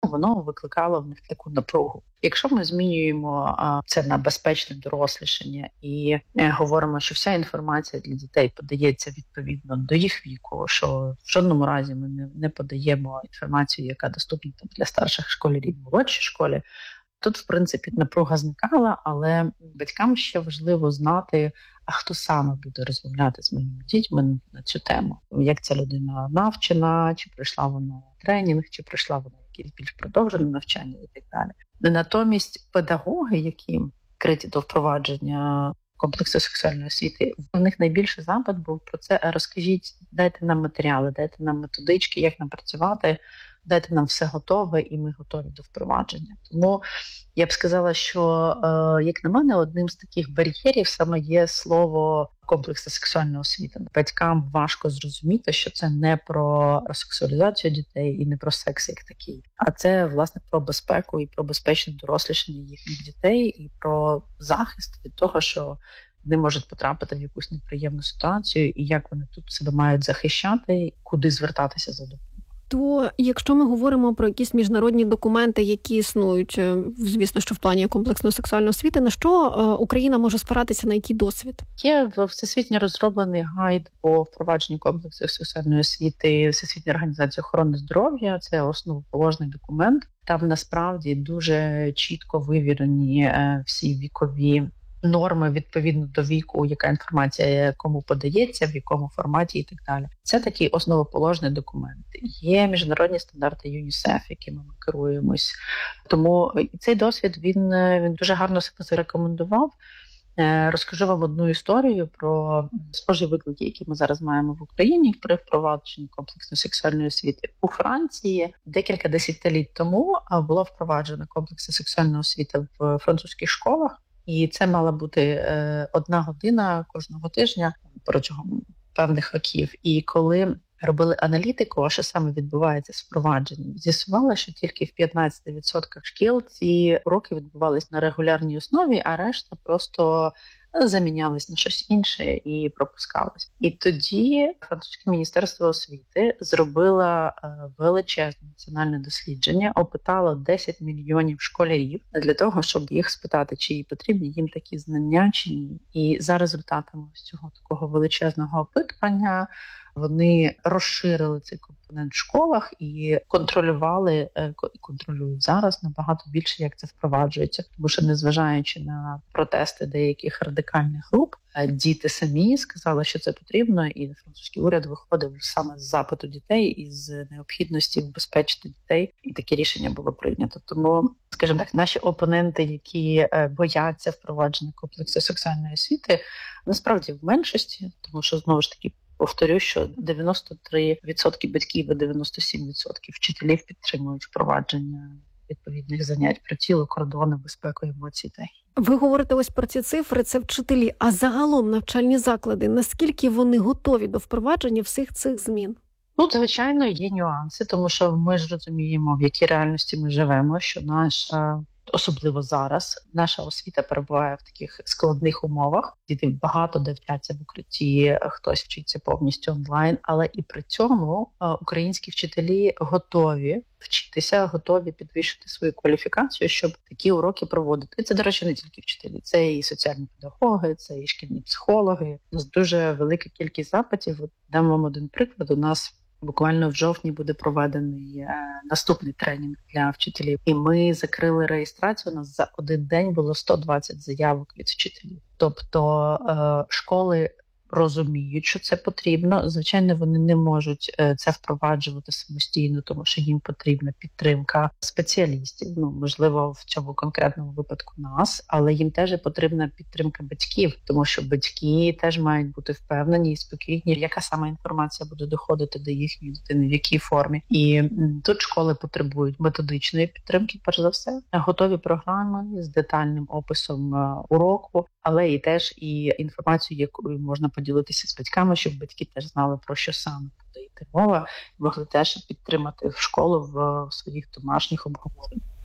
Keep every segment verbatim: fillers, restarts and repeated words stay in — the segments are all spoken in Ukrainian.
воно викликало в них таку напругу. Якщо ми змінюємо а, це на безпечне дорослішання і е, говоримо, що вся інформація для дітей подається відповідно до їх віку, що в жодному разі ми не, не подаємо інформацію, яка доступна там, для старших школярів в молодшій школі, тут, в принципі, напруга зникала, але батькам ще важливо знати, а хто саме буде розмовляти з моїми дітьми на цю тему. Як ця людина навчена, чи пройшла вона тренінг, чи пройшла вона якісь більш продовжене навчання і так далі. Натомість педагоги, які криті до впровадження комплексу сексуальної освіти, у них найбільший запит був про це: розкажіть, дайте нам матеріали, дайте нам методички, як нам працювати, дайте нам все готове, і ми готові до впровадження. Тому я б сказала, що, е, як на мене, одним з таких бар'єрів саме є слово комплексу сексуальної освіти. Батькам важко зрозуміти, що це не про сексуалізацію дітей і не про секс як такий, а це, власне, про безпеку і про безпечне дорослішання їхніх дітей, і про захист від того, що вони можуть потрапити в якусь неприємну ситуацію, і як вони тут себе мають захищати, куди звертатися за допомогою. То якщо ми говоримо про якісь міжнародні документи, які існують, звісно, що в плані комплексної сексуальної освіти, на що Україна може спиратися, на який досвід? Є всесвітньо розроблений гайд по впровадженню комплексу сексуальної освіти Всесвітньої організації охорони здоров'я. Це основоположний документ. Там насправді дуже чітко вивірені всі вікові норми відповідно до віку, яка інформація кому подається, в якому форматі і так далі. Це такий основоположний документ. Є міжнародні стандарти ЮНІСЕФ, якими ми керуємось. Тому цей досвід, він, він дуже гарно себе зарекомендував. Розкажу вам одну історію про схожі виклики, які ми зараз маємо в Україні при впровадженні комплексної сексуальної освіти. У Франції декілька десятиліть тому було впроваджено комплексна сексуальна освіта в французьких школах. І це мала бути е, одна година кожного тижня протягом певних років. І коли робили аналітику, а що саме відбувається з впровадженням, з'ясували, що тільки в п'ятнадцять відсотків шкіл ці уроки відбувались на регулярній основі, а решта просто замінялись на щось інше і пропускалось. І тоді французьке міністерство освіти зробило величезне національне дослідження, опитало десять мільйонів школярів для того, щоб їх спитати, чи потрібні їм такі знання, чи ні. І за результатами цього такого величезного опитування вони розширили цей компонент в школах і контролювали, і контролюють зараз набагато більше, як це впроваджується. Тому що, незважаючи на протести деяких радикальних груп, діти самі сказали, що це потрібно, і французький уряд виходив саме з запиту дітей і з необхідності убезпечити дітей, і таке рішення було прийнято. Тому, скажімо так, наші опоненти, які бояться впровадження комплексу сексуальної освіти, насправді в меншості, тому що, знову ж таки, повторю, що дев'яносто три відсотки батьків і дев'яносто сім відсотків вчителів підтримують впровадження відповідних занять про тіло, кордони, безпеку, емоції та Ви говорите ось про ці цифри, це вчителі, а загалом навчальні заклади, наскільки вони готові до впровадження всіх цих змін? Ну, звичайно, є нюанси, тому що ми ж розуміємо, в якій реальності ми живемо, що наша, особливо зараз, наша освіта перебуває в таких складних умовах. Діти багато де вчаться в укритті, хтось вчиться повністю онлайн, але і при цьому українські вчителі готові вчитися, готові підвищити свою кваліфікацію, щоб такі уроки проводити. І це, до речі, не тільки вчителі, це і соціальні педагоги, це і шкільні психологи. У нас дуже велика кількість запитів. От дам вам один приклад. У нас буквально в жовтні буде проведений е, наступний тренінг для вчителів. І ми закрили реєстрацію. У нас за один день було сто двадцять заявок від вчителів. Тобто е, школи розуміють, що це потрібно. Звичайно, вони не можуть це впроваджувати самостійно, тому що їм потрібна підтримка спеціалістів, ну, можливо, в цьому конкретному випадку нас, але їм теж потрібна підтримка батьків, тому що батьки теж мають бути впевнені і спокійні, яка саме інформація буде доходити до їхньої дитини, в якій формі. І тут школи потребують методичної підтримки, перш за все, готові програми з детальним описом уроку, але і теж і інформацію, якою можна поділитися з батьками, щоб батьки теж знали, про що саме буде йти мова, і могли теж підтримати в школу в своїх домашніх обговореннях.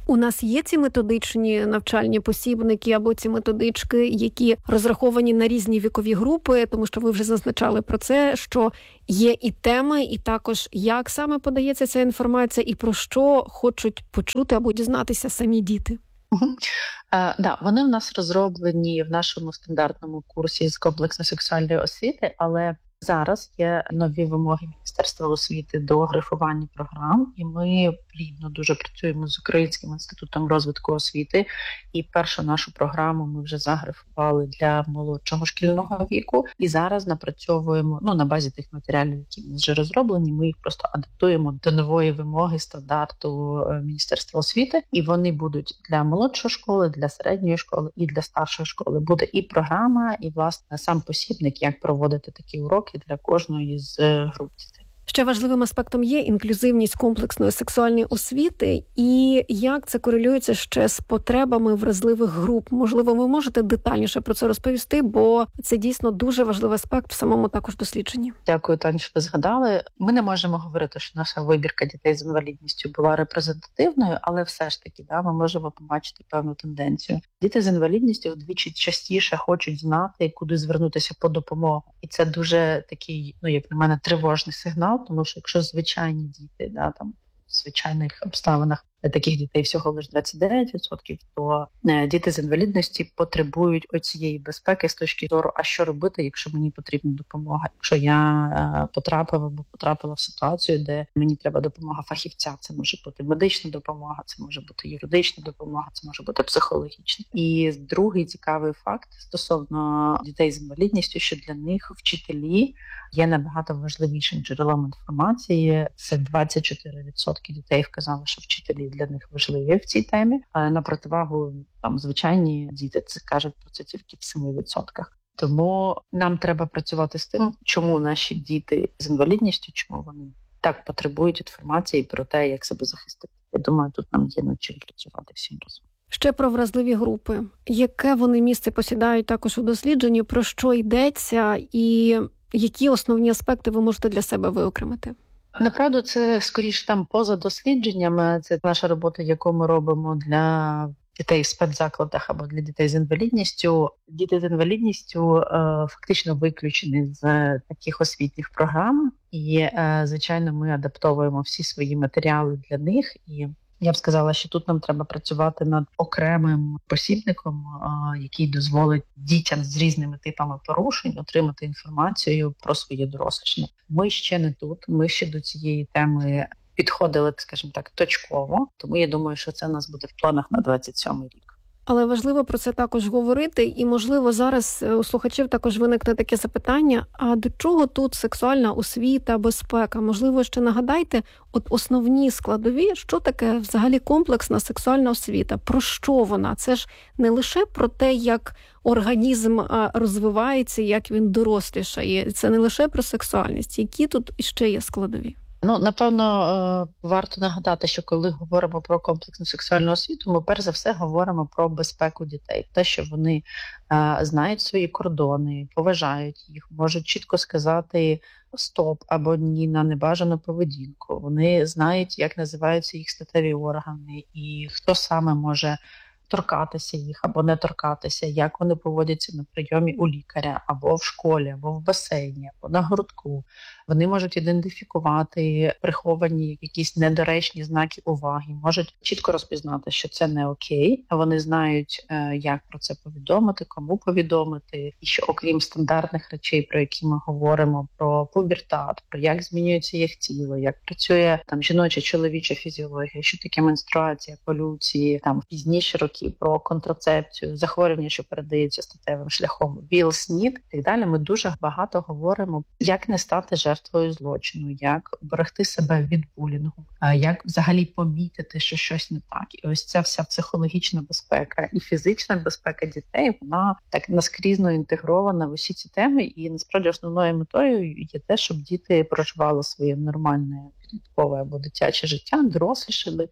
У нас є ці методичні навчальні посібники або ці методички, які розраховані на різні вікові групи, тому що ви вже зазначали про це, що є і теми, і також як саме подається ця інформація, і про що хочуть почути або дізнатися самі діти. Угу. Е, да, вони в нас розроблені в нашому стандартному курсі з комплексно-сексуальної освіти, але зараз є нові вимоги Міністерства освіти до графування програм, і ми плідно дуже працюємо з Українським інститутом розвитку освіти. І першу нашу програму ми вже заграфували для молодшого шкільного віку. І зараз напрацьовуємо, ну, на базі тих матеріалів, які вже розроблені, ми їх просто адаптуємо до нової вимоги стандарту Міністерства освіти. І вони будуть для молодшої школи, для середньої школи і для старшої школи. Буде і програма, і, власне, сам посібник, як проводити такі уроки для кожної з груп дітей. Ще важливим аспектом є інклюзивність комплексної сексуальної освіти і як це корелюється ще з потребами вразливих груп. Можливо, ви можете детальніше про це розповісти, бо це дійсно дуже важливий аспект в самому також дослідженні. Дякую, Таня, що ви згадали. Ми не можемо говорити, що наша вибірка дітей з інвалідністю була репрезентативною, але все ж таки, да, ми можемо побачити певну тенденцію. Діти з інвалідністю вдвічі частіше хочуть знати, куди звернутися по допомогу. І це дуже такий, ну, як на мене, тривожний сигнал, тому що якщо звичайні діти, да, там, в звичайних обставинах таких дітей всього лише двадцять дев'ять відсотків, то е, діти з інвалідності потребують оцієї безпеки з точки зору, а що робити, якщо мені потрібна допомога. Якщо я е, потрапила або потрапила в ситуацію, де мені треба допомога фахівця, це може бути медична допомога, це може бути юридична допомога, це може бути психологічна. І другий цікавий факт стосовно дітей з інвалідністю, що для них вчителі є набагато важливішим джерелом інформації. Це двадцять чотири відсотки дітей вказали, що вчителі для них важливі в цій темі. А на противагу там звичайні діти це кажуть про це тільки в семи відсотках. Тому нам треба працювати з тим, чому наші діти з інвалідністю, чому вони так потребують інформації про те, як себе захистити. Я думаю, тут нам є над чим працювати всім разом. Ще про вразливі групи. Яке вони місце посідають також у дослідженні, про що йдеться і які основні аспекти ви можете для себе виокремити? Направду, це скоріше там поза дослідженнями. Це наша робота, яку ми робимо для дітей в спецзакладах або для дітей з інвалідністю. Діти з інвалідністю е, фактично виключені з таких освітніх програм. І, е, звичайно, ми адаптовуємо всі свої матеріали для них. І я б сказала, що тут нам треба працювати над окремим посібником, який дозволить дітям з різними типами порушень отримати інформацію про своє дорослішання. Ми ще не тут, ми ще до цієї теми підходили, скажімо так, точково, тому я думаю, що це у нас буде в планах на двадцять сьомий рік. Але важливо про це також говорити, і, можливо, зараз у слухачів також виникне таке запитання, а до чого тут сексуальна освіта, безпека? Можливо, ще нагадайте, от основні складові, що таке взагалі комплексна сексуальна освіта? Про що вона? Це ж не лише про те, як організм розвивається, як він дорослішає. Це не лише про сексуальність. Які тут ще є складові? Ну, напевно, варто нагадати, що коли говоримо про комплексну сексуальну освіту, ми перш за все говоримо про безпеку дітей. Те, що вони знають свої кордони, поважають їх, можуть чітко сказати стоп або ні на небажану поведінку. Вони знають, як називаються їх статеві органи і хто саме може торкатися їх або не торкатися, як вони поводяться на прийомі у лікаря, або в школі, або в басейні, або на гуртку. Вони можуть ідентифікувати приховані якісь недоречні знаки уваги, можуть чітко розпізнати, що це не окей, а вони знають, як про це повідомити, кому повідомити, і що окрім стандартних речей, про які ми говоримо, про пубертат, про як змінюється їх тіло, як працює там жіноча, чоловіча фізіологія, що таке менструація, полюції, там пізніші роки, про контрацепцію, захворювання, що передаються статевим шляхом, ВІЛ-СНІД і так далі. Ми дуже багато говоримо, як не стати жертвою злочину, як берегти себе від булінгу, як взагалі помітити, що щось не так. І ось ця вся психологічна безпека і фізична безпека дітей, вона так наскрізно інтегрована в усі ці теми. І насправді основною метою є те, щоб діти проживали своє нормальне підліткове або дитяче життя, дорослішали,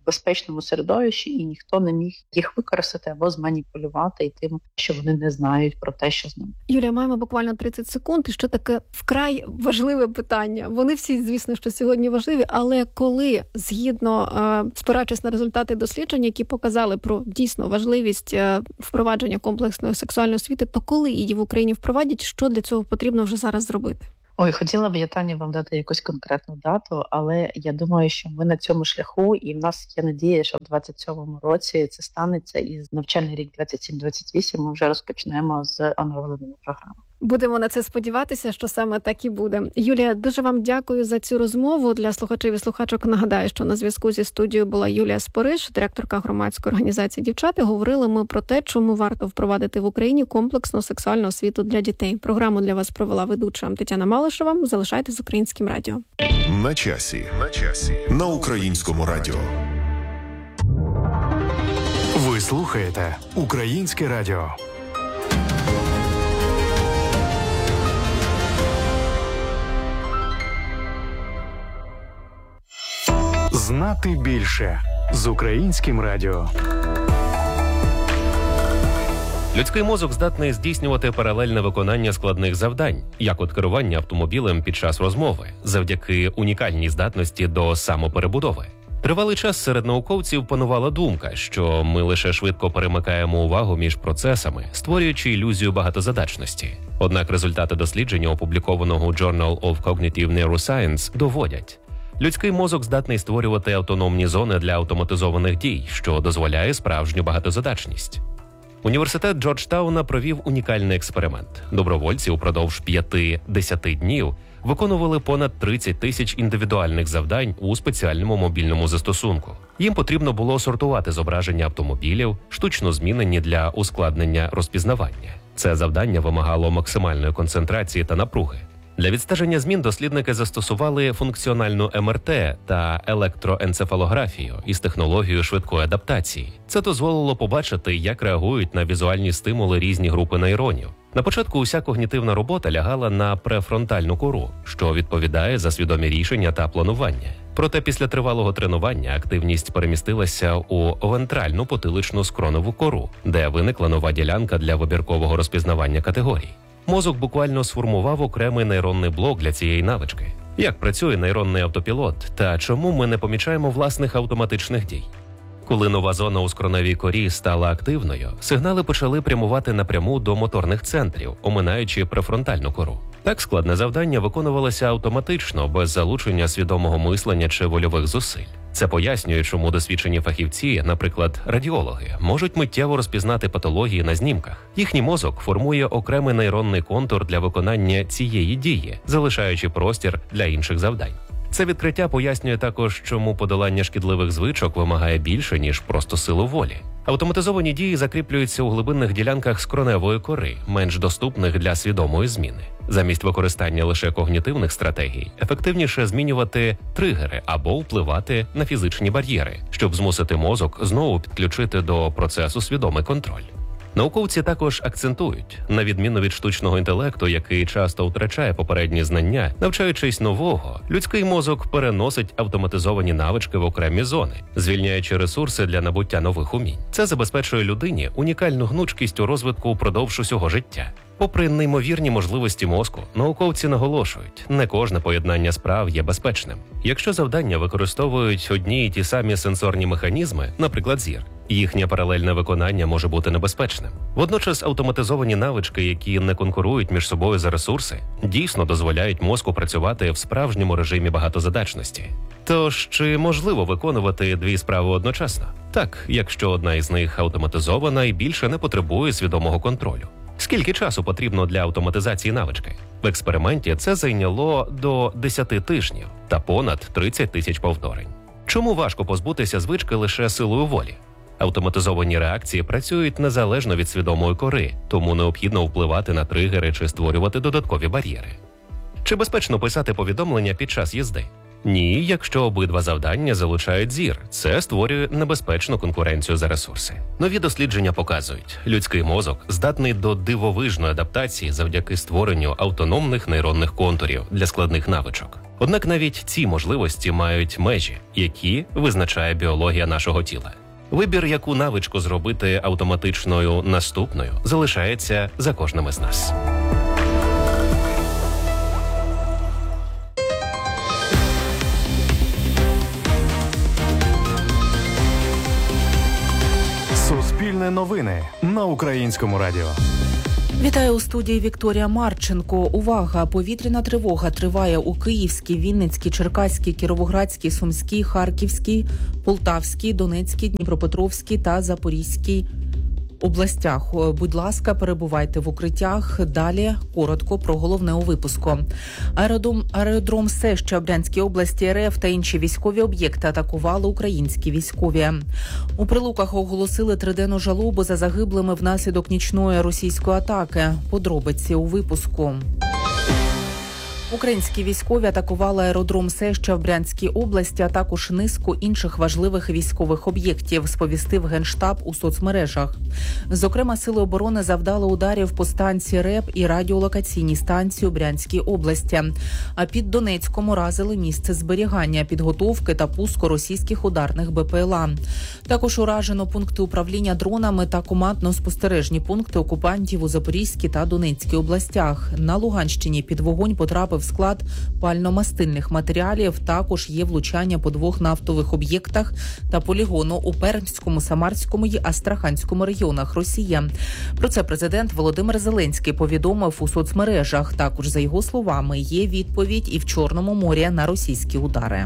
безпечному середовищі, і ніхто не міг їх використати або зманіпулювати і тим, що вони не знають про те, що з ними. Юлія, маємо буквально тридцять секунд, і ще таке вкрай важливе питання. Вони всі, звісно, що сьогодні важливі, але коли, згідно, спираючись на результати досліджень, які показали про дійсно важливість впровадження комплексної сексуальної освіти, то коли її в Україні впровадять, що для цього потрібно вже зараз зробити? Ой, хотіла б я, Тані, вам дати якусь конкретну дату, але я думаю, що ми на цьому шляху, і в нас є надія, що в двадцять сьомому році це станеться, і навчальний рік двадцять сім двадцять вісім ми вже розпочнемо з оновленими програмами. Будемо на це сподіватися, що саме так і буде. Юлія, дуже вам дякую за цю розмову. Для слухачів і слухачок нагадаю, що на зв'язку зі студією була Юлія Спориш, директорка громадської організації «Дівчата». Говорили ми про те, чому варто впровадити в Україні комплексну сексуальну освіту для дітей. Програму для вас провела ведуча Тетяна Малишева. Залишайтесь з Українським радіо. На часі. На часі. На Українському радіо. Ви слухаєте Українське радіо. Знати більше з Українським радіо. Людський мозок здатний здійснювати паралельне виконання складних завдань, як от керування автомобілем під час розмови, завдяки унікальній здатності до самоперебудови. Тривалий час серед науковців панувала думка, що ми лише швидко перемикаємо увагу між процесами, створюючи ілюзію багатозадачності. Однак результати дослідження, опублікованого у Journal of Cognitive Neuroscience, доводять, людський мозок здатний створювати автономні зони для автоматизованих дій, що дозволяє справжню багатозадачність. Університет Джорджтауна провів унікальний експеримент. Добровольці упродовж п'яти-десяти днів виконували понад тридцять тисяч індивідуальних завдань у спеціальному мобільному застосунку. Їм потрібно було сортувати зображення автомобілів, штучно змінені для ускладнення розпізнавання. Це завдання вимагало максимальної концентрації та напруги. Для відстеження змін дослідники застосували функціональну ем ер те та електроенцефалографію із технологією швидкої адаптації. Це дозволило побачити, як реагують на візуальні стимули різні групи нейронів. На початку уся когнітивна робота лягала на префронтальну кору, що відповідає за свідомі рішення та планування. Проте після тривалого тренування активність перемістилася у вентральну потиличну скроневу кору, де виникла нова ділянка для вибіркового розпізнавання категорій. Мозок буквально сформував окремий нейронний блок для цієї навички. Як працює нейронний автопілот та чому ми не помічаємо власних автоматичних дій? Коли нова зона у скроневій корі стала активною, сигнали почали прямувати напряму до моторних центрів, оминаючи префронтальну кору. Так складне завдання виконувалося автоматично, без залучення свідомого мислення чи вольових зусиль. Це пояснює, чому досвідчені фахівці, наприклад, радіологи, можуть миттєво розпізнати патології на знімках. Їхній мозок формує окремий нейронний контур для виконання цієї дії, залишаючи простір для інших завдань. Це відкриття пояснює також, чому подолання шкідливих звичок вимагає більше, ніж просто силу волі. Автоматизовані дії закріплюються у глибинних ділянках скроневої кори, менш доступних для свідомої зміни. Замість використання лише когнітивних стратегій, ефективніше змінювати тригери або впливати на фізичні бар'єри, щоб змусити мозок знову підключити до процесу свідомий контроль. Науковці також акцентують, на відміну від штучного інтелекту, який часто втрачає попередні знання, навчаючись нового, людський мозок переносить автоматизовані навички в окремі зони, звільняючи ресурси для набуття нових умінь. Це забезпечує людині унікальну гнучкість у розвитку впродовж усього життя. Попри неймовірні можливості мозку, науковці наголошують, не кожне поєднання справ є безпечним. Якщо завдання використовують одні й ті самі сенсорні механізми, наприклад, зір, їхнє паралельне виконання може бути небезпечним. Водночас автоматизовані навички, які не конкурують між собою за ресурси, дійсно дозволяють мозку працювати в справжньому режимі багатозадачності. Тож, чи можливо виконувати дві справи одночасно? Так, якщо одна із них автоматизована і більше не потребує свідомого контролю. Скільки часу потрібно для автоматизації навички? В експерименті це зайняло до десяти тижнів та понад тридцять тисяч повторень. Чому важко позбутися звички лише силою волі? Автоматизовані реакції працюють незалежно від свідомої кори, тому необхідно впливати на тригери чи створювати додаткові бар'єри. Чи безпечно писати повідомлення під час їзди? Ні, якщо обидва завдання залучають зір. Це створює небезпечну конкуренцію за ресурси. Нові дослідження показують, людський мозок здатний до дивовижної адаптації завдяки створенню автономних нейронних контурів для складних навичок. Однак навіть ці можливості мають межі, які визначає біологія нашого тіла. Вибір, яку навичку зробити автоматичною наступною, залишається за кожним із нас. Суспільне новини на Українському радіо. Вітаю у студії Вікторія Марченко. Увага! Повітряна тривога триває у Київській, Вінницькій, Черкаській, Кіровоградській, Сумській, Харківській, Полтавській, Донецькій, Дніпропетровській та Запорізькій областях. Будь ласка, перебувайте в укриттях. Далі коротко про головне у випуску. Аеродром, аеродром Сеща в Брянській області РФ та інші військові об'єкти атакували українські військові. У Прилуках оголосили триденну жалобу за загиблими внаслідок нічної російської атаки. Подробиці у випуску. Українські військові атакували аеродром Сеща в Брянській області, а також низку інших важливих військових об'єктів, сповістив Генштаб у соцмережах. Зокрема, Сили оборони завдали ударів по станції РЕП і радіолокаційній станції у Брянській області. А під Донецьком уразили місце зберігання, підготовки та пуску російських ударних БПЛА. Також уражено пункти управління дронами та командно-спостережні пункти окупантів у Запорізькій та Донецькій областях. На Луганщині під вогонь потрапив склад пально-мастильних матеріалів, також є влучання по двох нафтових об'єктах та полігону у Пермському, Самарському і Астраханському регіонах Росії. Про це президент Володимир Зеленський повідомив у соцмережах. Також, за його словами, є відповідь і в Чорному морі на російські удари.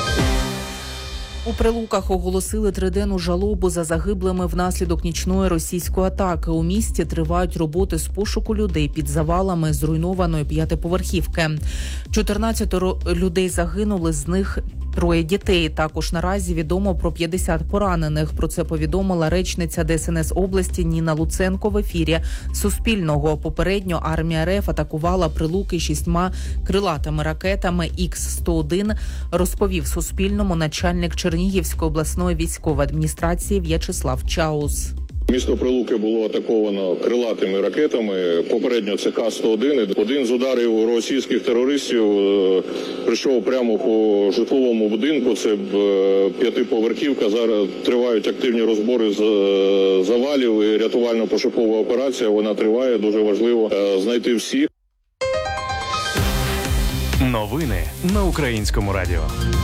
У Прилуках оголосили триденну жалобу за загиблими внаслідок нічної російської атаки. У місті тривають роботи з пошуку людей під завалами зруйнованої п'ятиповерхівки. чотирнадцять людей загинули, з них троє дітей. Також наразі відомо про п'ятдесят поранених. Про це повідомила речниця ДСНС області Ніна Луценко в ефірі Суспільного. Попередньо армія РФ атакувала Прилуки шістьма крилатими ракетами ікс сто один, розповів Суспільному начальник Чернігівської обласної військової адміністрації В'ячеслав Чаус. Місто Прилуки було атаковано крилатими ракетами. Попередньо це Ка сто один. Один з ударів російських терористів прийшов прямо по житловому будинку. Це п'ятиповерхівка. Зараз тривають активні розбори з завалів і рятувально-пошукова операція. Вона триває. Дуже важливо знайти всіх. Новини на Українському радіо.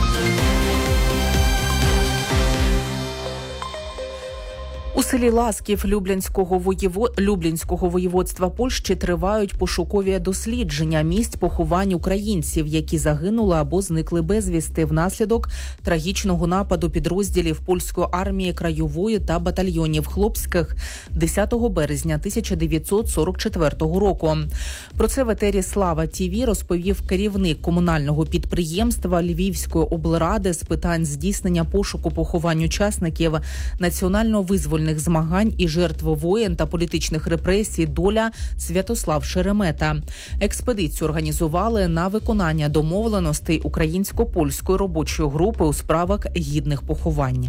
У селі Ласків Люблінського, воєво... Люблінського воєводства Польщі тривають пошукові дослідження місць поховань українців, які загинули або зникли безвісти внаслідок трагічного нападу підрозділів польської армії краєвої та батальйонів хлопських десятого березня тисяча дев'ятсот сорок четвертого року. Про це в етері Слава ТІВІ розповів керівник комунального підприємства Львівської облради з питань здійснення пошуку поховань учасників національного визвольного змагань і жертв воєн та політичних репресій «Доля» Святослав Шеремета. Експедицію організували на виконання домовленостей українсько-польської робочої групи у справах гідних поховань.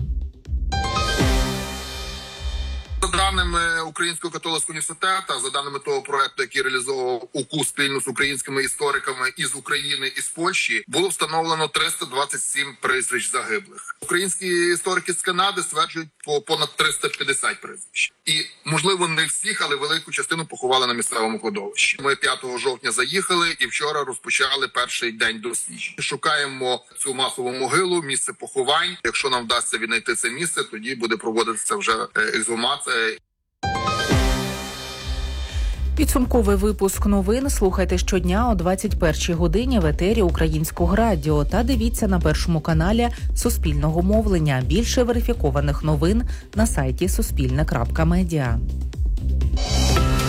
За даними Українського католицького університету, за даними того проекту, який реалізовував УКУ спільно з українськими істориками із України і з Польщі, було встановлено триста двадцять сім прізвищ загиблих. Українські історики з Канади стверджують по понад триста п'ятдесят прізвищ. І, можливо, не всіх, але велику частину поховали на місцевому кладовищі. Ми п'ятого жовтня заїхали і вчора розпочали перший день досліджень. Шукаємо цю масову могилу, місце поховань. Якщо нам вдасться віднайти це місце, тоді буде проводитися вже ексгумація. Підсумковий випуск новин слухайте щодня о двадцять першій годині в етері Українського радіо та дивіться на Першому каналі Суспільного мовлення. Більше верифікованих новин на сайті суспільне крапка медіа.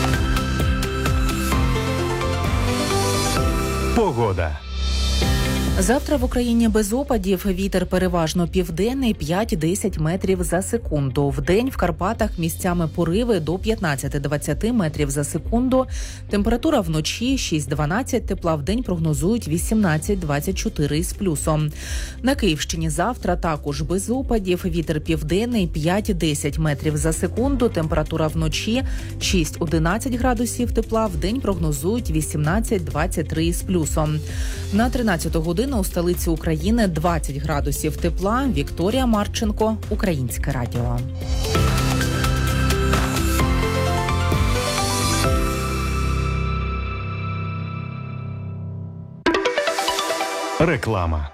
Погода. Завтра в Україні без опадів, вітер переважно південний п'ять-десять метрів за секунду. Вдень в Карпатах місцями пориви до п'ятнадцять-двадцять метрів за секунду. Температура вночі шість-дванадцять, тепла вдень прогнозують вісімнадцять-двадцять чотири з плюсом. На Київщині завтра також без опадів, вітер південний п'ять-десять метрів за секунду. Температура вночі шість-одинадцять градусів тепла, вдень прогнозують вісімнадцять-двадцять три з плюсом. На тринадцяту годину у столиці України двадцять градусів тепла. Вікторія Марченко, Українське радіо. Реклама.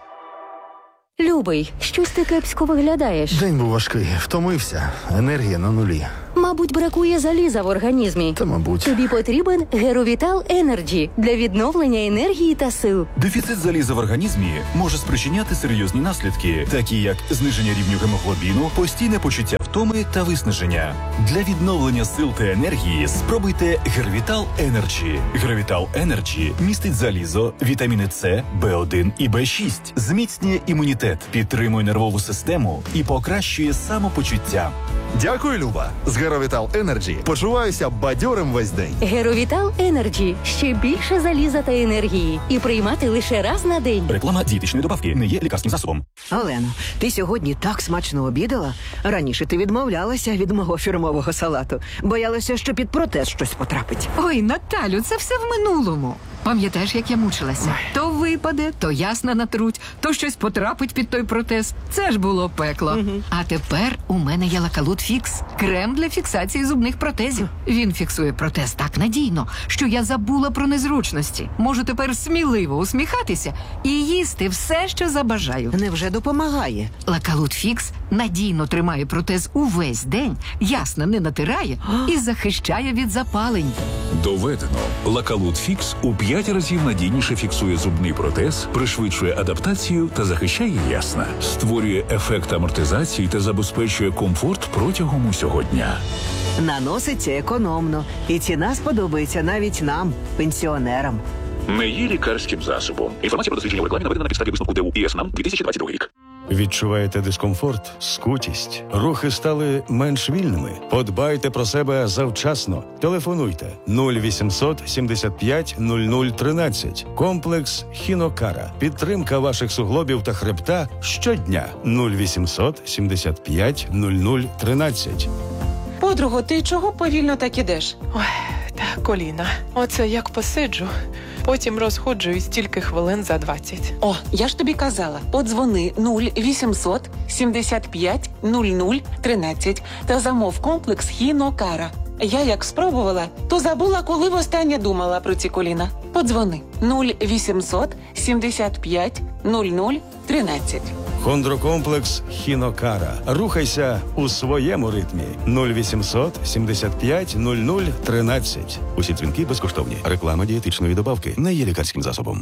Любий, щось ти кепсько виглядаєш. День був важкий, втомився, енергія на нулі. Мабуть, бракує заліза в організмі. Та, мабуть. Тобі потрібен Геровітал Енерджі для відновлення енергії та сил. Дефіцит заліза в організмі може спричиняти серйозні наслідки, такі як зниження рівню гемоглобіну, постійне почуття втоми та виснаження. Для відновлення сил та енергії спробуйте Геровітал Енерджі. Геровітал Енерджі містить залізо, вітаміни С, Б один і Б шість, зміцнює імунітет, підтримує нервову систему і покращує самопочуття. Дякую, Люба. З Геровітал Енерджі почуваюся бадьорим весь день. Геровітал Енерджі. Ще більше заліза та енергії. І приймати лише раз на день. Реклама дієтичної добавки не є лікарським засобом. Олено, ти сьогодні так смачно обідала. Раніше ти відмовлялася від мого фірмового салату. Боялася, що під протез щось потрапить. Ой, Наталю, це все в минулому. Пам'ятаєш, як я мучилася? То випаде, то ясна натруть, то щось потрапить під той протез. Це ж було пекло. Угу. А тепер у мене є Лакалут Фікс. Крем для фіксації зубних протезів. Він фіксує протез так надійно, що я забула про незручності. Можу тепер сміливо усміхатися і їсти все, що забажаю. Невже допомагає? Лакалут Фікс надійно тримає протез увесь день, ясно не натирає і захищає від запалень. Доведено. Лакалут Фікс у п'ять разів надійніше фіксує зубний протез, пришвидшує адаптацію та захищає ясна. Створює ефект амортизації та забезпечує комфорт протягом усього дня. Наноситься економно. І ціна сподобається навіть нам, пенсіонерам. Не є лікарським засобом. Інформація про дослідження в рекламі наведена на підставі висновку ДУ ІСНАМ дві тисячі двадцять другий рік. Відчуваєте дискомфорт, скутість, рухи стали менш вільними? Подбайте про себе завчасно. Телефонуйте нуль вісімсот сімдесят п'ять нуль нуль тринадцять. Комплекс Хінокара. Підтримка ваших суглобів та хребта щодня. нуль вісімсот сімдесят п'ять нуль нуль тринадцять. Подруго, ти чого повільно так ідеш? Ой, та коліна. Оце як посиджу, потім розходжуюсь тільки хвилин за двадцять. О, я ж тобі казала, подзвони нуль вісімсот сімдесят п'ять нуль нуль тринадцять та замов комплекс Хінокара. Я як спробувала, то забула, коли востаннє думала про ці коліна. Подзвони нуль вісімсот сімдесят п'ять нуль нуль тринадцять. Хондрокомплекс Хінокара. Рухайся у своєму ритмі. нуль вісімсот сімдесят п'ять нуль нуль тринадцять. Усі дзвінки безкоштовні. Реклама дієтичної добавки не є лікарським засобом.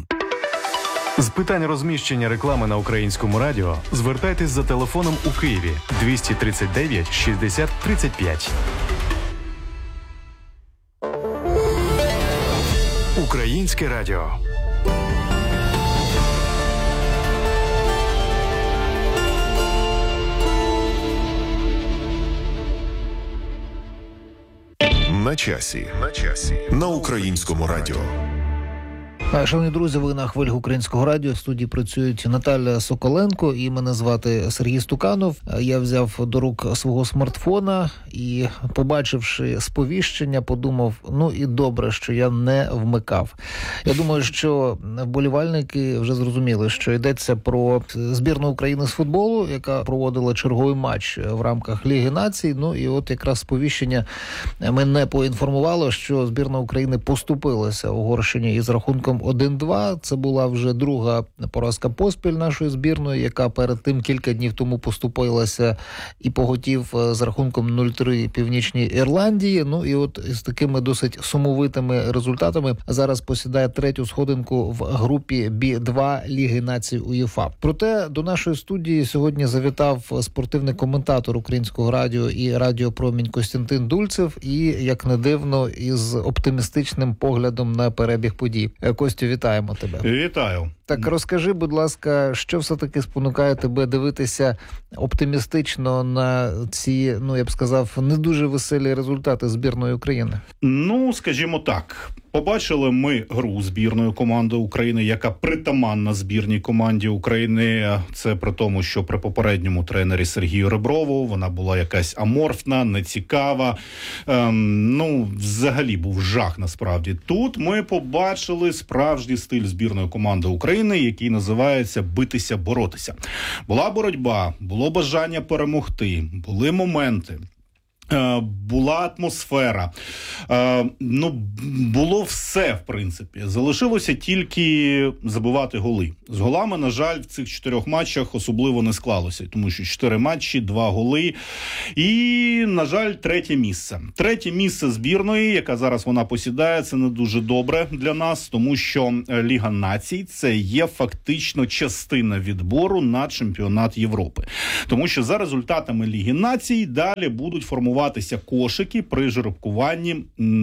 З питань розміщення реклами на Українському радіо звертайтесь за телефоном у Києві двісті тридцять дев'ять шістдесят тридцять п'ять. Українське радіо. На часі. На часі. На Українському радіо. Шановні друзі, ви на хвилях Українського радіо. В студії працюють Наталя Соколенко і мене звати Сергій Стуканов. Я взяв до рук свого смартфона і, побачивши сповіщення, подумав, ну і добре, що я не вмикав. Я думаю, що вболівальники вже зрозуміли, що йдеться про збірну України з футболу, яка проводила черговий матч в рамках Ліги націй. Ну і от якраз сповіщення мене поінформувало, що збірна України поступилася Угорщині із рахунком один-два. Це була вже друга поразка поспіль нашої збірної, яка перед тим кілька днів тому поступилася і поготів з рахунком нуль-три Північній Ірландії. Ну і от з такими досить сумовитими результатами зараз посідає третю сходинку в групі Бі два Ліги націй УЄФА. Проте до нашої студії сьогодні завітав спортивний коментатор Українського радіо і Радіо Промінь Костянтин Дульцев і, як не дивно, із оптимістичним поглядом на перебіг подій. Костю, вітаємо тебе. Вітаю. Так, розкажи, будь ласка, що все-таки спонукає тебе дивитися оптимістично на ці, ну, я б сказав, не дуже веселі результати збірної України? Ну, скажімо так, побачили ми гру збірної команди України, яка притаманна збірній команді України. Це при тому, що при попередньому тренері Сергію Реброву вона була якась аморфна, нецікава. Ем, ну, взагалі був жах насправді. Тут ми побачили справжній стиль збірної команди України, який називається «битися, боротися». Була боротьба, було бажання перемогти, були моменти. Була атмосфера, ну, було все, в принципі. Залишилося тільки забивати голи. З голами, на жаль, в цих чотирьох матчах особливо не склалося, тому що чотири матчі, два голи і, на жаль, третє місце. Третє місце збірної, яка зараз вона посідає, це не дуже добре для нас, тому що Ліга націй – це є фактично частина відбору на чемпіонат Європи. Тому що за результатами Ліги націй далі будуть формувати кошики при жеребкуванні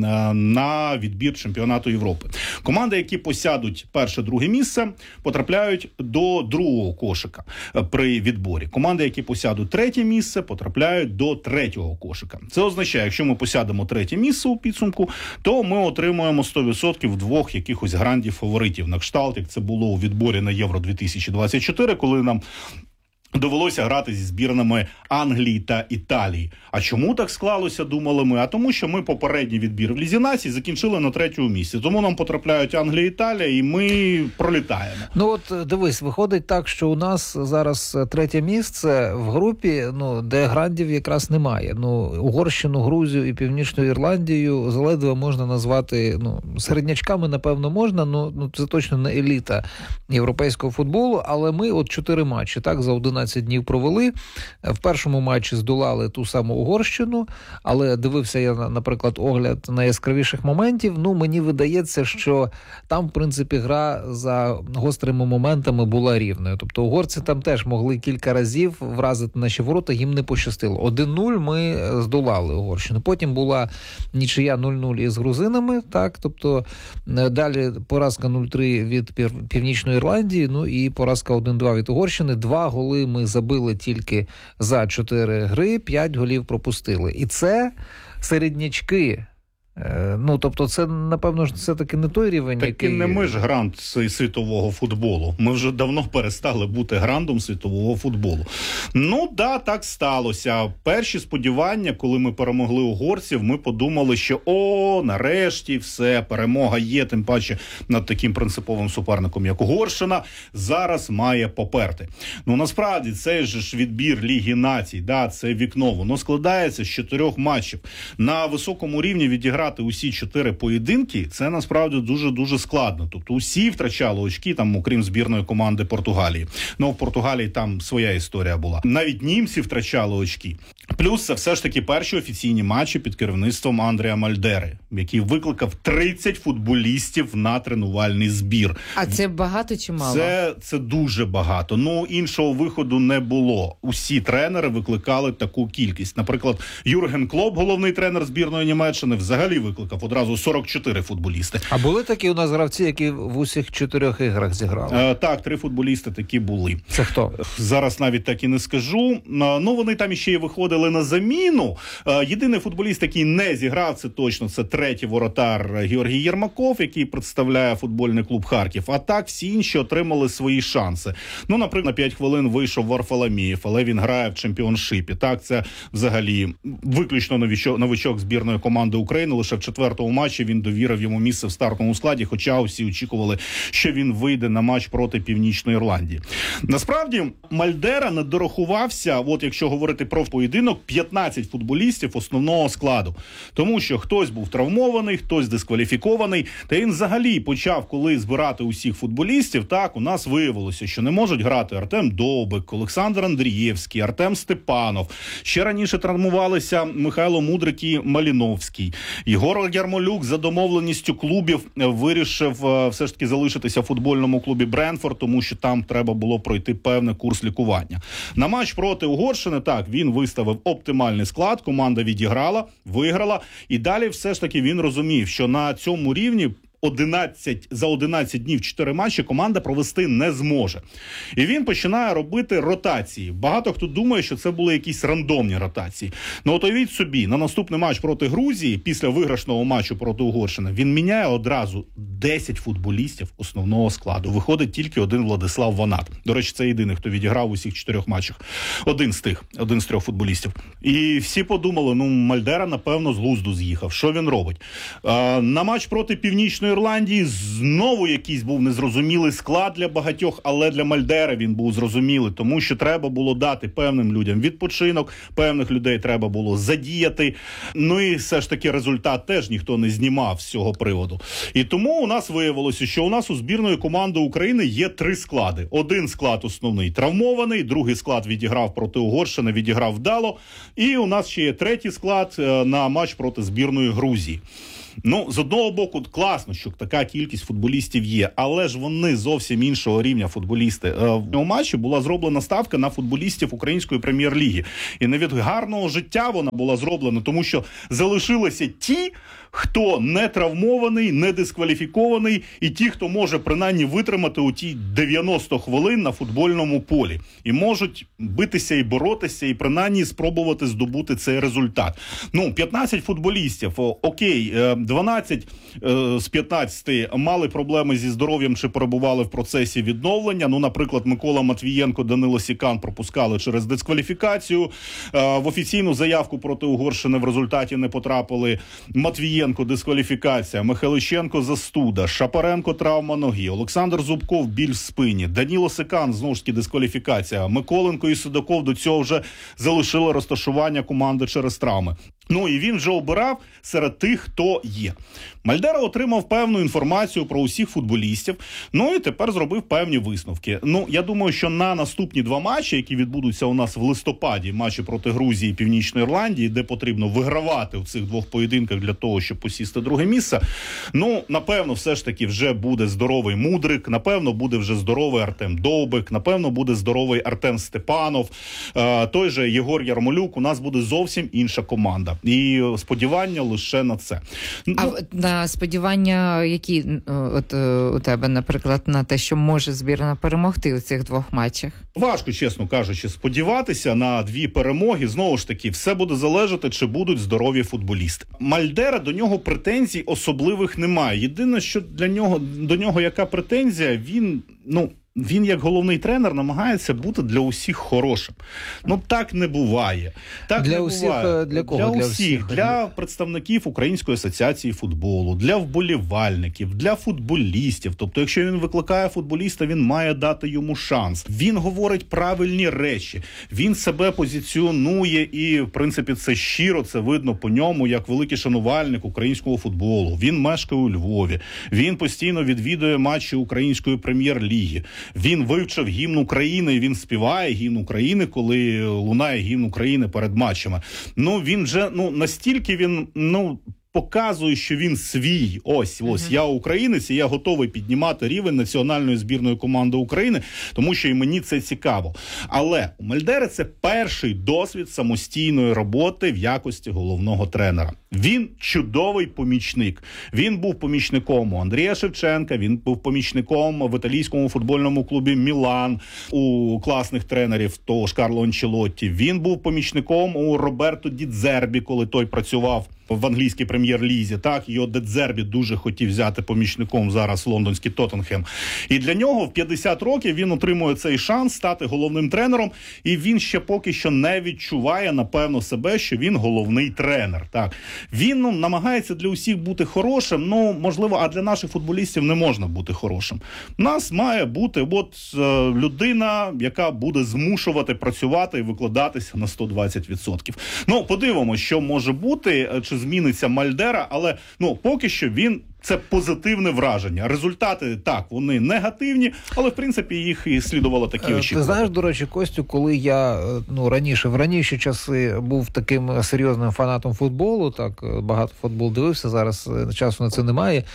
на відбір чемпіонату Європи. Команди, які посядуть перше-друге місце, потрапляють до другого кошика при відборі. Команди, які посядуть третє місце, потрапляють до третього кошика. Це означає, якщо ми посядемо третє місце у підсумку, то ми отримуємо сто відсотків двох якихось грандів-фаворитів. На кшталт, як це було у відборі на Євро дві тисячі двадцять чотири, коли нам довелося грати зі збірними Англії та Італії. А чому так склалося, думали ми? А тому, що ми попередній відбір в Лізі націй закінчили на третьому місці. Тому нам потрапляють Англія і Італія, і ми пролітаємо. Ну от, дивись, виходить так, що у нас зараз третє місце в групі, ну, де грандів якраз немає. Ну, Угорщину, Грузію і Північну Ірландію заледве можна назвати, ну, середнячками, напевно, можна, ну, ну це точно не еліта європейського футболу, але ми от чотири матчі, так, за одинадцять днів провели. В першому матчі здолали ту саму Угорщину, але дивився я, наприклад, огляд найяскравіших моментів. Ну, мені видається, що там, в принципі, гра за гострими моментами була рівною. Тобто угорці там теж могли кілька разів вразити наші ворота, їм не пощастило. один нуль ми здолали Угорщину. Потім була нічия нуль нуль із грузинами, так, тобто далі поразка нуль три від Північної Ірландії, ну і поразка один два від Угорщини. Два голи ми забили тільки за чотири гри, п'ять голів пропустили. І це середнячки. Ну, тобто це, напевно, ж все-таки не той рівень, так який... Так не ми ж грант світового футболу. Ми вже давно перестали бути грандом світового футболу. Ну, да, так сталося. Перші сподівання, коли ми перемогли угорців, ми подумали, що о, нарешті все, перемога є, тим паче над таким принциповим суперником, як Угорщина, зараз має поперти. Ну, насправді, цей же ж відбір Ліги націй, да, це вікно, воно складається з чотирьох матчів. На високому рівні відіграти усі чотири поєдинки, це насправді дуже-дуже складно. Тобто усі втрачали очки, там, окрім збірної команди Португалії. Ну, в Португалії там своя історія була. Навіть німці втрачали очки. Плюс це все ж таки перші офіційні матчі під керівництвом Андрія Мальдери, який викликав тридцять футболістів на тренувальний збір. А це багато чи мало? Це, це дуже багато. Ну, іншого виходу не було. Усі тренери викликали таку кількість. Наприклад, Юрген Клоп, головний тренер збірної Німеччини, взагалі викликав одразу сорок чотири футболісти. А були такі у нас гравці, які в усіх чотирьох іграх зіграли? Е, так, три футболісти такі були. Це хто? Зараз навіть так і не скажу. Ну, вони там іще й виходили на заміну. Е, єдиний футболіст, який не зіграв, це точно, це третій воротар Георгій Єрмаков, який представляє футбольний клуб Харків. А так всі інші отримали свої шанси. Ну, наприклад, на п'ять хвилин вийшов Варфоломієв, але він грає в чемпіоншипі. Так, це взагалі виключно новичок, новичок збірної команди України. Лише в четвертому матчі він довірив йому місце в стартовому складі, хоча усі очікували, що він вийде на матч проти Північної Ірландії. Насправді, Мальдера не дорахувався, от якщо говорити про поєдинок, п'ятнадцять футболістів основного складу. Тому що хтось був травмований, хтось дискваліфікований, та він взагалі почав, коли збирати усіх футболістів, так, у нас виявилося, що не можуть грати Артем Довбик, Олександр Андрієвський, Артем Степанов. Ще раніше травмувалися Михайло Мудрик і Маліновський. Єгор Ярмолюк за домовленістю клубів вирішив все ж таки залишитися в футбольному клубі Брентфорд, тому що там треба було пройти певний курс лікування. На матч проти Угорщини, так, він виставив оптимальний склад, команда відіграла, виграла, і далі все ж таки він розумів, що на цьому рівні одинадцять, за одинадцять днів чотири матчі команда провести не зможе. І він починає робити ротації. Багато хто думає, що це були якісь рандомні ротації. Ну, от уявіть собі, на наступний матч проти Грузії, після виграшного матчу проти Угорщини, він міняє одразу десять футболістів основного складу. Виходить тільки один Владислав Ванат. До речі, це єдиний, хто відіграв у всіх чотирьох матчах. Один з тих, один з трьох футболістів. І всі подумали, ну, Мальдера, напевно, з глузду з'їхав. Що він робить? А, на матч проти Північної Ірландії знову якийсь був незрозумілий склад для багатьох, але для Мальдера він був зрозумілий, тому що треба було дати певним людям відпочинок, певних людей треба було задіяти. Ну і все ж таки результат теж ніхто не знімав з цього приводу. І тому у нас виявилося, що у нас у збірної команди України є три склади. Один склад основний травмований, другий склад відіграв проти Угорщини, відіграв вдало, і у нас ще є третій склад на матч проти збірної Грузії. Ну, з одного боку, класно, що така кількість футболістів є, але ж вони зовсім іншого рівня футболісти. В цьому матчі була зроблена ставка на футболістів Української прем'єр-ліги. І не від гарного життя вона була зроблена, тому що залишилися ті, хто не травмований, не дискваліфікований, і ті, хто може принаймні витримати у ті дев'яносто хвилин на футбольному полі. І можуть битися і боротися, і принаймні спробувати здобути цей результат. Ну, п'ятнадцять футболістів, окей, дванадцять з п'ятнадцяти мали проблеми зі здоров'ям чи перебували в процесі відновлення. Ну, наприклад, Микола Матвієнко, Данило Сікан пропускали через дискваліфікацію. В офіційну заявку проти Угорщини в результаті не потрапили. Матвієнко дискваліфікація, Михайличенко застуда, Шапаренко травма ноги, Олександр Зубков біль в спині, Даніло Сикан знову ж таки дискваліфікація, Миколенко і Судаков до цього вже залишили розташування команди через травми. Ну і він вже обирав серед тих, хто є. Мальдера отримав певну інформацію про усіх футболістів, ну і тепер зробив певні висновки. Ну, я думаю, що на наступні два матчі, які відбудуться у нас в листопаді, матчі проти Грузії і Північної Ірландії, де потрібно вигравати в цих двох поєдинках для того, щоб посісти друге місце, ну, напевно, все ж таки вже буде здоровий Мудрик, напевно, буде вже здоровий Артем Довбик, напевно, буде здоровий Артем Степанов, е, той же Єгор Ярмолюк, у нас буде зовсім інша команда. І сподівання лише на це. А на сподівання, які от у тебе, наприклад, на те, що може збірна перемогти у цих двох матчах? Важко, чесно кажучи, сподіватися на дві перемоги. Знову ж таки, все буде залежати, чи будуть здорові футболісти. Мальдера, до нього претензій особливих немає. Єдине, що для нього, до нього яка претензія, він, ну, він як головний тренер намагається бути для усіх хорошим. Ну так не буває. Так для не усіх, буває. Для кого? Для, для усіх. всіх. Для представників Української асоціації футболу, для вболівальників, для футболістів. Тобто, якщо він викликає футболіста, він має дати йому шанс. Він говорить правильні речі. Він себе позиціонує і, в принципі, це щиро, це видно по ньому, як великий шанувальник українського футболу. Він мешкає у Львові. Він постійно відвідує матчі Української прем'єр-ліги. Він вивчив гімн України, і він співає гімн України, коли лунає гімн України перед матчами. Ну, він же, ну, настільки він, ну, показує, що він свій. Ось, ось, uh-huh. я українець, і я готовий піднімати рівень національної збірної команди України, тому що і мені це цікаво. Але у Мальдери це перший досвід самостійної роботи в якості головного тренера. Він чудовий помічник. Він був помічником у Андрія Шевченка, він був помічником в італійському футбольному клубі «Мілан», у класних тренерів того ж Карло Анчелотті. Він був помічником у Роберто Ді Дзербі, коли той працював в англійській прем'єр-лізі. Так, його Ді Дзербі дуже хотів взяти помічником зараз лондонський Тоттенхем. І для нього в п'ятдесят років він отримує цей шанс стати головним тренером, і він ще поки що не відчуває, напевно, себе, що він головний тренер. Так. Він, ну, намагається для усіх бути хорошим, ну, можливо, а для наших футболістів не можна бути хорошим. У нас має бути от е, людина, яка буде змушувати працювати і викладатися на сто двадцять відсотків. Ну, подивимося, що може бути, чи зміниться Мальдера, але, ну, поки що він це позитивне враження. Результати, так, вони негативні, але, в принципі, їх і слідувало такі очікувати. Ти знаєш, до речі, Костю, коли я, ну, раніше, в раніші часи був таким серйозним фанатом футболу, так, багато футбол дивився, зараз часу на це немає,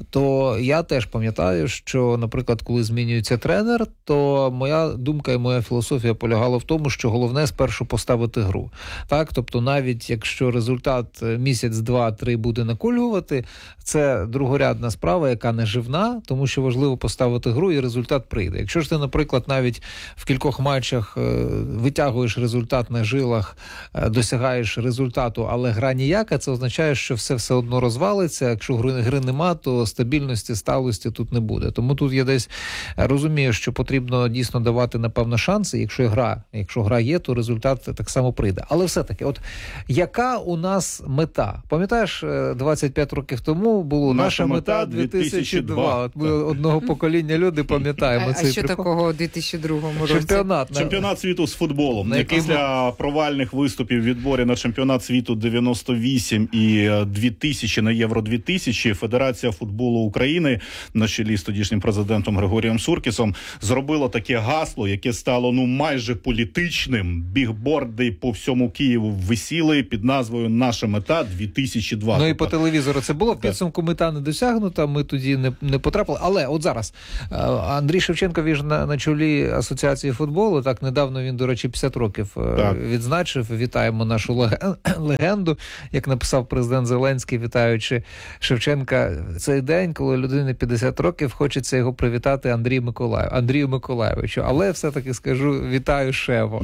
то я теж пам'ятаю, що, наприклад, коли змінюється тренер, то моя думка і моя філософія полягала в тому, що головне спершу поставити гру. Так, тобто навіть якщо результат місяць, два, три буде наколювати, це друг другорядна справа, яка не живна, тому що важливо поставити гру і результат прийде. Якщо ж ти, наприклад, навіть в кількох матчах витягуєш результат на жилах, досягаєш результату, але гра ніяка, це означає, що все все одно розвалиться. Якщо гри, гри нема, то стабільності, сталості тут не буде. Тому тут я десь розумію, що потрібно дійсно давати, напевно, шанси. Якщо гра, якщо гра є, то результат так само прийде. Але все-таки, от яка у нас мета? Пам'ятаєш, двадцять п'ять років тому було наша, наша мета дві тисячі два. От ми одного покоління люди пам'ятаємо а, цей А що прикол. такого у дві тисячі другому році? Чемпіонат, чемпіонат світу з футболом. На Після був... провальних виступів в відборі на чемпіонат світу дев'яносто вісім і дві тисячі на Євро дві тисячі Федерація футболу України на чолі з тодішнім президентом Григорієм Суркісом зробила таке гасло, яке стало ну майже політичним. Бігборди по всьому Києву висіли під назвою «Наша мета дві тисячі два». Ну і по телевізору це було. В підсумку мета не досягнута, ми тоді не, не потрапили. Але от зараз Андрій Шевченко, він на, на чолі Асоціації футболу, так недавно він, до речі, п'ятдесят років так. відзначив. Вітаємо нашу легенду, як написав президент Зеленський, вітаючи Шевченка. Цей день, коли людині п'ятдесят років, хочеться його привітати Андрію Миколаєв, Андрію Миколаєвичу. Але все-таки скажу, вітаю Шево.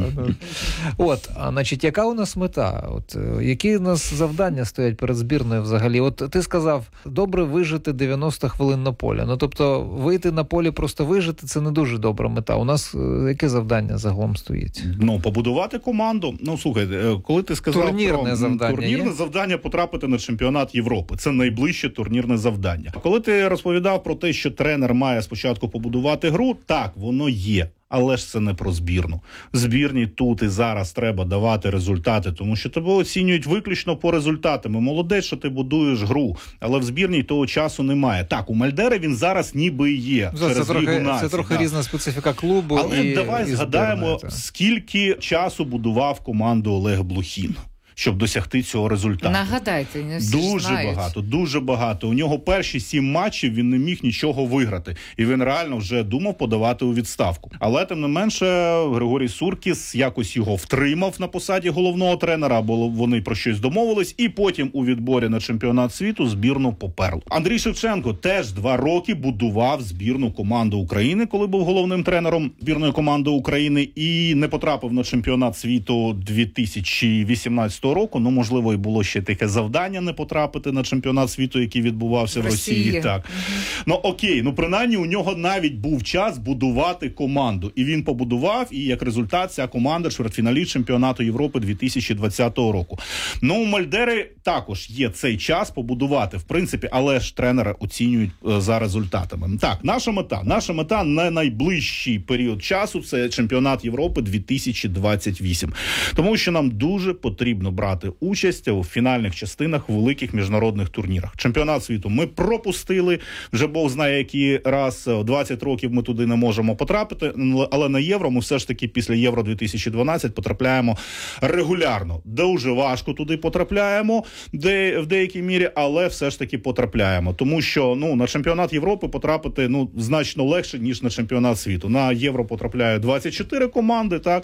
От, а, значить, яка у нас мета? От, які у нас завдання стоять перед збірною взагалі? От ти сказав, добре вижити дев'яносто хвилин на полі. Ну, тобто, вийти на полі просто вижити – це не дуже добра мета. У нас яке завдання загалом стоїть? Ну, побудувати команду. Ну, слухай, коли ти сказав турнірне про завдання, турнірне є? завдання потрапити на чемпіонат Європи. Це найближче турнірне завдання. Коли ти розповідав про те, що тренер має спочатку побудувати гру, так, воно є. Але ж це не про збірну. Збірні тут і зараз треба давати результати, тому що тебе оцінюють виключно по результатам. Молодець, що ти будуєш гру, але в збірній того часу немає. Так, у Мальдери він зараз ніби і є. Це, через це, трохи, Лігу Націй, це трохи да. різна специфіка клубу. Але і, давай і згадаємо, збірна, скільки часу будував команду Олег Блохін, щоб досягти цього результату. Нагадайте, не всі дуже знають. багато, дуже багато. У нього перші сім матчів він не міг нічого виграти. І він реально вже думав подавати у відставку. Але, тим не менше, Григорій Суркіс якось його втримав на посаді головного тренера, бо вони про щось домовились, і потім у відборі на чемпіонат світу збірну поперли. Андрій Шевченко теж два роки будував збірну команду України, коли був головним тренером збірної команди України, і не потрапив на чемпіонат світу дві тисячі вісімнадцятого року. Ну, можливо, і було ще таке завдання не потрапити на чемпіонат світу, який відбувався в Росії. Росії. Так. Uh-huh. Ну, окей, ну, принаймні, у нього навіть був час будувати команду. І він побудував, і як результат ця команда чвертьфіналіст чемпіонату Європи дві тисячі двадцятого року. Ну, у Мальдери також є цей час побудувати, в принципі, але ж тренери оцінюють е, за результатами. Так, наша мета. Наша мета на найближчий період часу – це чемпіонат Європи дві тисячі двадцять вісім. Тому що нам дуже потрібно брати участь у фінальних частинах великих міжнародних турнірах. Чемпіонат світу ми пропустили, вже Бог знає який раз, двадцять років ми туди не можемо потрапити, але на Євро ми все ж таки після Євро дві тисячі дванадцять потрапляємо регулярно. Дуже важко туди потрапляємо де, в деякій мірі, але все ж таки потрапляємо. Тому що ну, на чемпіонат Європи потрапити ну, значно легше, ніж на чемпіонат світу. На Євро потрапляють двадцять чотири команди, так?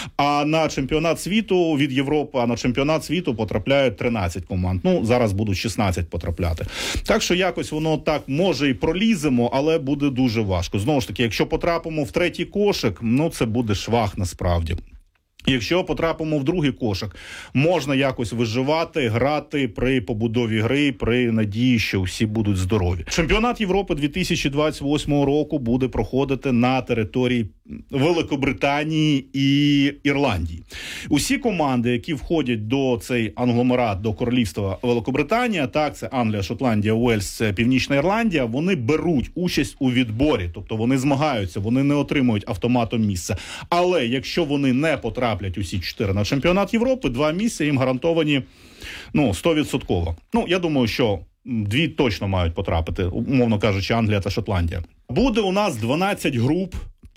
А на чемпіонат світу від Європи, а на чемпіонат світу потрапляють тринадцять команд. Ну, зараз будуть шістнадцять потрапляти. Так що якось воно так, може і проліземо, але буде дуже важко. Знову ж таки, якщо потрапимо в третій кошик, ну це буде швах насправді. Якщо потрапимо в другий кошик, можна якось виживати, грати при побудові гри, при надії, що всі будуть здорові. Чемпіонат Європи дві тисячі двадцять восьмого року буде проходити на території Великобританії і Ірландії. Усі команди, які входять до цей англомерат, до королівства Великобританія, так, це Англія, Шотландія, Уельс, це Північна Ірландія, вони беруть участь у відборі, тобто вони змагаються, вони не отримують автоматом місце. Але якщо вони не потраплять усі чотири на чемпіонат Європи, два місця їм гарантовані, ну, сто відсотків. Ну, я думаю, що дві точно мають потрапити, умовно кажучи, Англія та Шотландія. Буде у нас дванадцять груп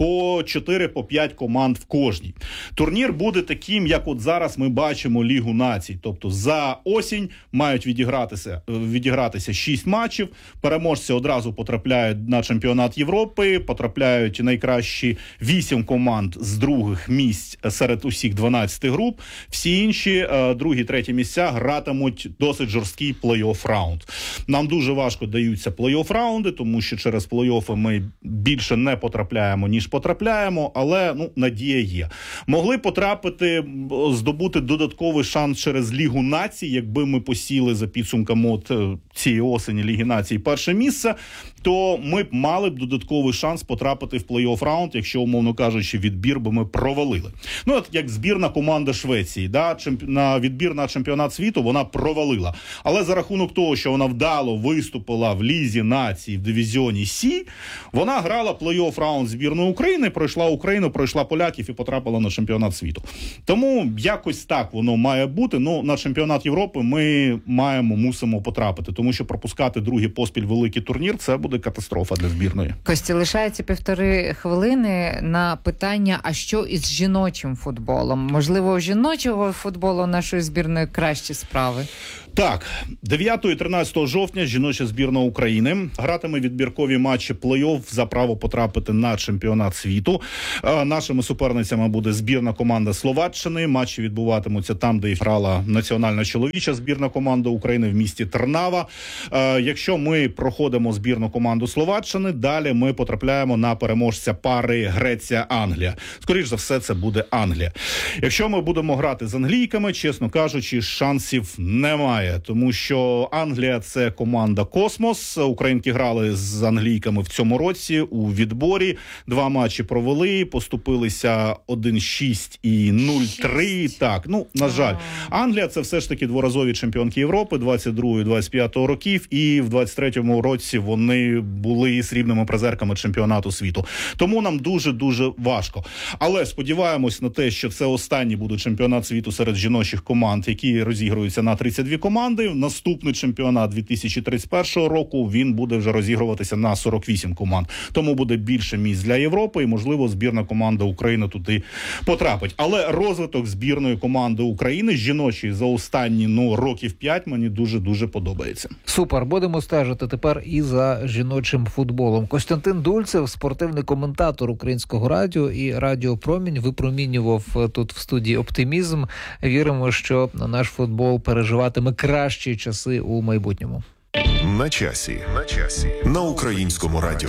по чотири, по п'ять команд в кожній. Турнір буде таким, як от зараз ми бачимо Лігу націй. Тобто за осінь мають відігратися, відігратися шість матчів, переможці одразу потрапляють на чемпіонат Європи, потрапляють найкращі вісім команд з других місць серед усіх дванадцяти груп. Всі інші, другі, треті місця гратимуть досить жорсткий плей-офф раунд. Нам дуже важко даються плей-офф раунди, тому що через плей-оффи ми більше не потрапляємо, ніж потрапляємо, але ну, надія є. Могли потрапити, здобути додатковий шанс через Лігу націй, якби ми посіли за підсумками от цієї осені Ліги націй перше місце, то ми б мали б додатковий шанс потрапити в плей-офф раунд, якщо, умовно кажучи, відбір би ми провалили. Ну, от як збірна команда Швеції, да, чемпі... на відбір на чемпіонат світу вона провалила. Але за рахунок того, що вона вдало виступила в Лізі націй в дивізіоні Сі, вона грала плей-офф раунд збірної України, пройшла Україну, пройшла поляків і потрапила на чемпіонат світу. Тому якось так воно має бути. Ну, на чемпіонат Європи ми маємо, мусимо потрапити, тому що пропускати другий поспіль великий турнір – це буде катастрофа для збірної. Костя, лишається півтори хвилини на питання, а що із жіночим футболом? Можливо, у жіночого футболу нашої збірної кращі справи? Так, дев'ятого і тринадцятого жовтня жіноча збірна України гратиме відбіркові матчі плей-офф за право потрапити на чемпіонат світу. Нашими суперницями буде збірна команда Словаччини. Матчі відбуватимуться там, де і грала національна чоловіча збірна команда України в місті Трнава. Якщо ми проходимо збірну команду Словаччини, далі ми потрапляємо на переможця пари Греція-Англія. Скоріш за все, це буде Англія. Якщо ми будемо грати з англійками, чесно кажучи, шансів немає. Тому що Англія – це команда «Космос». Українки грали з англійками в цьому році у відборі. Два матчі провели, поступилися один шість і нуль три. Так, ну, на жаль. Англія – це все ж таки дворазові чемпіонки Європи двадцять другого - двадцять п'ятого років. І в двадцять третьому році вони були срібними призерками чемпіонату світу. Тому нам дуже-дуже важко. Але сподіваємось на те, що це останній буде чемпіонат світу серед жіночих команд, які розігруються на тридцять дві команди. Наступний чемпіонат дві тисячі тридцять першого року, він буде вже розігруватися на сорок вісім команд. Тому буде більше місць для Європи і, можливо, збірна команда України туди потрапить. Але розвиток збірної команди України, жіночої, за останні, ну, років п'ять мені дуже-дуже подобається. Супер, будемо стежити тепер і за жіночим футболом. Костянтин Дульцев, спортивний коментатор Українського радіо і Радіо Промінь, випромінював тут в студії оптимізм. Віримо, що наш футбол переживатиме кращі часи у майбутньому. На часі. На часі. На Українському радіо.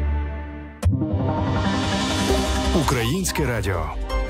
Українське радіо.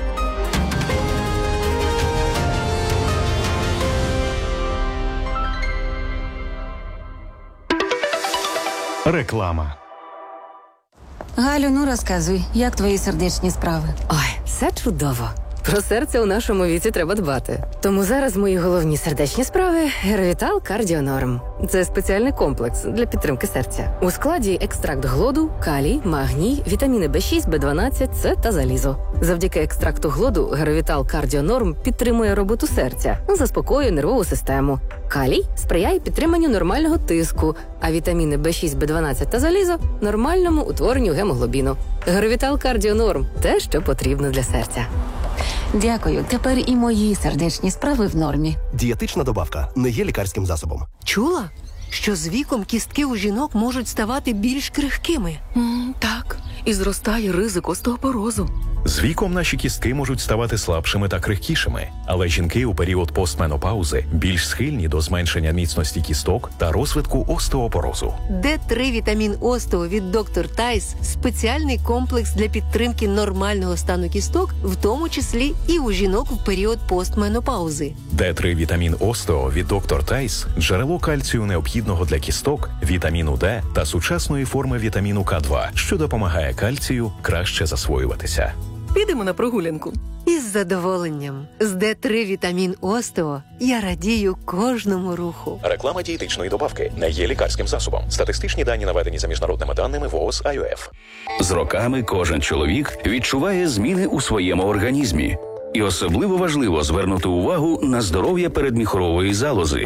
Реклама. Галю, ну розказуй, як твої сердечні справи? Ой, все чудово. Про серце у нашому віці треба дбати. Тому зараз мої головні сердечні справи – Геровітал Кардіонорм. Це спеціальний комплекс для підтримки серця. У складі екстракт глоду, калій, магній, вітаміни Б шість, Б дванадцять, С та залізо. Завдяки екстракту глоду Геровітал Кардіонорм підтримує роботу серця, заспокоює нервову систему. Калій сприяє підтриманню нормального тиску, а вітаміни Б шість, Б дванадцять та залізо – нормальному утворенню гемоглобіну. Геровітал Кардіонорм – те, що потрібно для серця. Дякую. Тепер і мої сердечні справи в нормі. Дієтична добавка не є лікарським засобом. Чула, що з віком кістки у жінок можуть ставати більш крихкими? Mm, так, і зростає ризик остеопорозу. З віком наші кістки можуть ставати слабшими та крихкішими, але жінки у період постменопаузи більш схильні до зменшення міцності кісток та розвитку остеопорозу. Д три вітамін остео від доктор Тайс – спеціальний комплекс для підтримки нормального стану кісток, в тому числі і у жінок в період постменопаузи. Д три вітамін остео від доктор Тайс – джерело кальцію необхідного для кісток, вітаміну Д та сучасної форми вітаміну К два, що допомагає кальцію краще засвоюватися. Підемо на прогулянку. Із задоволенням. З Д три вітамін остео я радію кожному руху. Реклама дієтичної добавки не є лікарським засобом. Статистичні дані наведені за міжнародними даними ВООЗ ай о еф. З роками кожен чоловік відчуває зміни у своєму організмі. І особливо важливо звернути увагу на здоров'я передміхорової залози.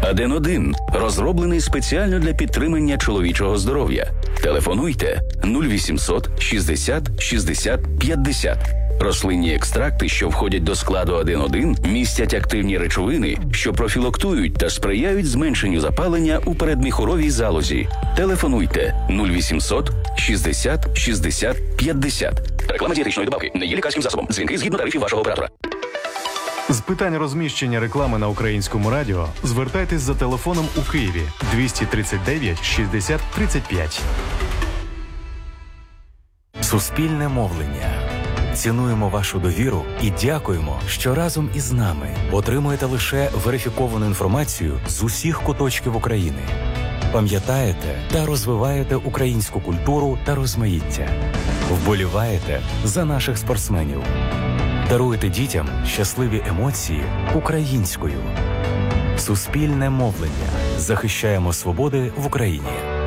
Аден один розроблений спеціально для підтримання чоловічого здоров'я. Телефонуйте нуль вісімсот шістдесят шістдесят п'ятдесят. Рослинні екстракти, що входять до складу Аден один, містять активні речовини, що профілактують та сприяють зменшенню запалення у передміхуровій залозі. Телефонуйте нуль вісімсот шістдесят шістдесят п'ятдесят. Реклама дієтичної добавки не є лікарським засобом. Дзвінки згідно тарифів вашого оператора. З питань розміщення реклами на Українському радіо звертайтесь за телефоном у Києві двісті тридцять дев'ять шістдесят тридцять п'ять. Суспільне мовлення. Цінуємо вашу довіру і дякуємо, що разом із нами отримуєте лише верифіковану інформацію з усіх куточків України. Пам'ятаєте та розвиваєте українську культуру та розмаїття. Вболіваєте за наших спортсменів. Даруєте дітям щасливі емоції українською. Суспільне мовлення. Захищаємо свободи в Україні.